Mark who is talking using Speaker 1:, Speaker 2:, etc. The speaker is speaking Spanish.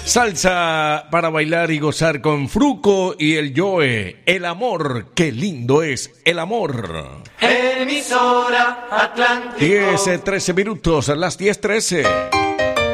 Speaker 1: Salsa para bailar y gozar con Fruco y el Joe. El amor, qué lindo es el amor.
Speaker 2: Emisora Atlántico.
Speaker 1: 10, 13 minutos, las 10:13.